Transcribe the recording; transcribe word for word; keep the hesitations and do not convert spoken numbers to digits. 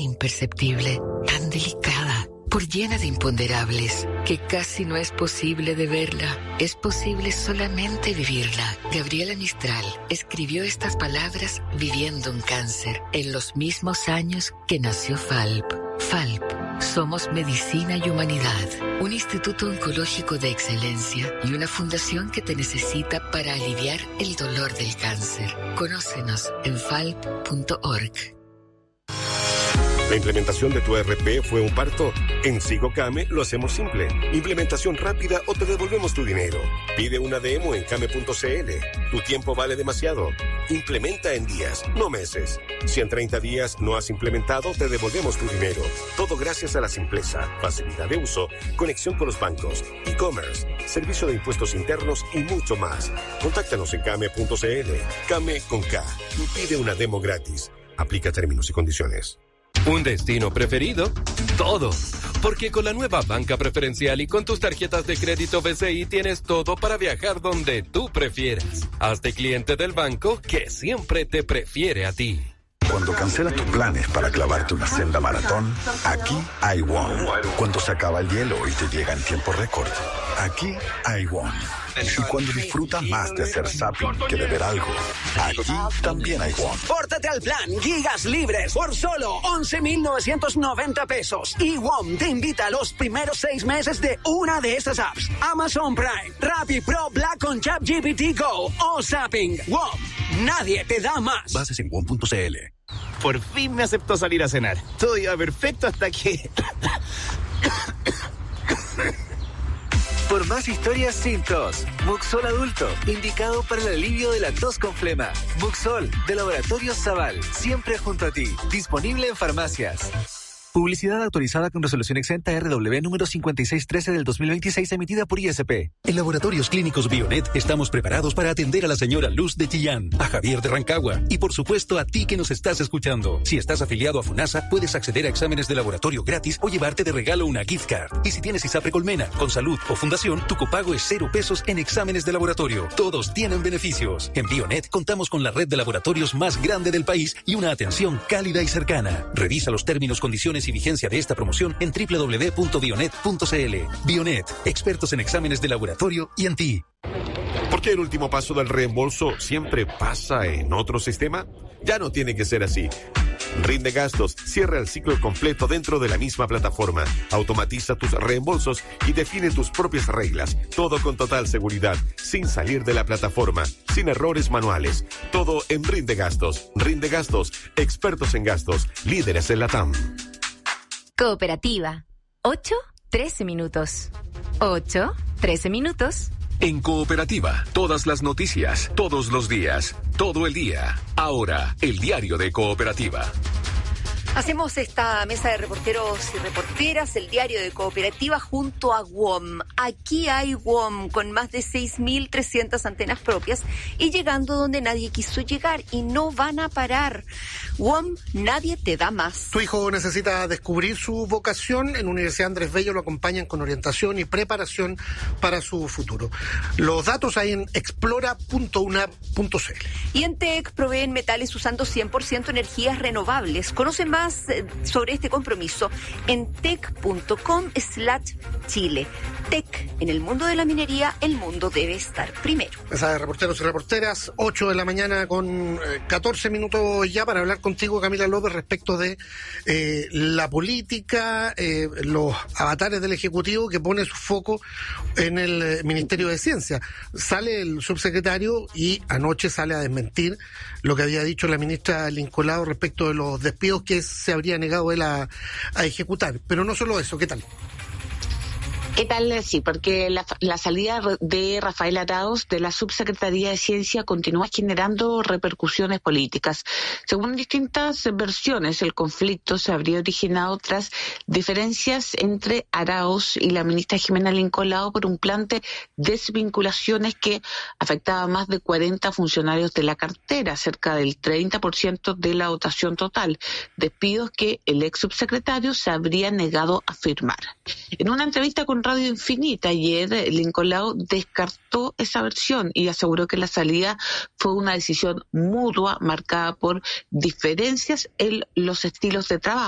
imperceptible, tan delicada, por llena de imponderables, que casi no es posible de verla. Es posible solamente vivirla. Gabriela Mistral escribió estas palabras viviendo un cáncer en los mismos años que nació Falp. Falp. Somos Medicina y Humanidad, un instituto oncológico de excelencia y una fundación que te necesita para aliviar el dolor del cáncer. Conócenos en falp punto org. ¿La implementación de tu E R P fue un parto? En SigoCame lo hacemos simple. Implementación rápida o te devolvemos tu dinero. Pide una demo en came punto cl. Tu tiempo vale demasiado. Implementa en días, no meses. Si en treinta días no has implementado, te devolvemos tu dinero. Todo gracias a la simpleza, facilidad de uso, conexión con los bancos, e-commerce, servicio de impuestos internos y mucho más. Contáctanos en came punto cl. Came con K. Y pide una demo gratis. Aplica términos y condiciones. ¿Un destino preferido? Todo. Porque con la nueva banca preferencial y con tus tarjetas de crédito B C I tienes todo para viajar donde tú prefieras. Hazte cliente del banco que siempre te prefiere a ti. Cuando cancelas tus planes para clavarte una senda maratón, aquí hay One. Cuando se acaba el hielo y te llega en tiempo récord, aquí hay One. Y cuando disfrutas más de hacer zapping que de ver algo, aquí también hay One. Pórtate al plan Gigas Libres por solo once mil novecientos noventa pesos. Y WOM te invita a los primeros seis meses de una de estas apps. Amazon Prime, Rappi Pro Black con ChatGPT Go o Zapping. WOM, nadie te da más. Bases en wom punto cl. Por fin me aceptó salir a cenar. Todo iba perfecto hasta que... Por más historias sin tos, Muxol Adulto, indicado para el alivio de la tos con flema. Muxol, de Laboratorios Zaval, siempre junto a ti. Disponible en farmacias. Publicidad autorizada con resolución exenta R W número cincuenta y seis trece del dos mil veintiséis emitida por I S P. En Laboratorios Clínicos Bionet estamos preparados para atender a la señora Luz de Chillán, a Javier de Rancagua y por supuesto a ti que nos estás escuchando. Si estás afiliado a FUNASA, puedes acceder a exámenes de laboratorio gratis o llevarte de regalo una gift card. Y si tienes ISAPRE Colmena, Consalud o Fundación, tu copago es cero pesos en exámenes de laboratorio. Todos tienen beneficios. En Bionet contamos con la red de laboratorios más grande del país y una atención cálida y cercana. Revisa los términos, condiciones y vigencia de esta promoción en doble u doble u doble u punto bionet punto cl. Bionet, expertos en exámenes de laboratorio y en ti. ¿Por qué el último paso del reembolso siempre pasa en otro sistema? Ya no tiene que ser así. Rinde Gastos cierra el ciclo completo dentro de la misma plataforma. Automatiza tus reembolsos y define tus propias reglas. Todo con total seguridad, sin salir de la plataforma, sin errores manuales. Todo en Rinde Gastos. Rinde Gastos, expertos en gastos, líderes en la T A M. Cooperativa. ocho, trece minutos. ocho, trece minutos. En Cooperativa, todas las noticias, todos los días, todo el día. Ahora, el diario de Cooperativa. Hacemos esta mesa de reporteros y reporteras, el diario de Cooperativa, junto a WOM. Aquí hay WOM con más de seis mil trescientas antenas propias y llegando donde nadie quiso llegar y no van a parar. WOM, nadie te da más. Tu hijo necesita descubrir su vocación. En Universidad Andrés Bello lo acompañan con orientación y preparación para su futuro. Los datos hay en explora punto unap punto cl. Y en T E C proveen metales usando cien por ciento energías renovables. Conoce más sobre este compromiso en tec punto com slash chile. T E C, en el mundo de la minería, el mundo debe estar primero. Mesa de reporteros y reporteras, ocho de la mañana con catorce minutos ya para hablar contigo, Camila López, respecto de eh, la política, eh, los avatares del Ejecutivo que pone su foco en el Ministerio de Ciencia. Sale el subsecretario y anoche sale a desmentir lo que había dicho la ministra Lincolao respecto de los despidos que se habría negado él a, a ejecutar. Pero no solo eso, ¿qué tal? ¿Qué tal? Sí, porque la, la salida de Rafael Arauz de la Subsecretaría de Ciencia continúa generando repercusiones políticas. Según distintas versiones, el conflicto se habría originado tras diferencias entre Arauz y la ministra Jimena Lincolao por un plan de desvinculaciones que afectaba a más de cuarenta funcionarios de la cartera, cerca del treinta por ciento de la dotación total, despidos que el ex subsecretario se habría negado a firmar. En una entrevista con Radio Infinita ayer, Lincolao descartó esa versión y aseguró que la salida fue una decisión mutua marcada por diferencias en los estilos de trabajo.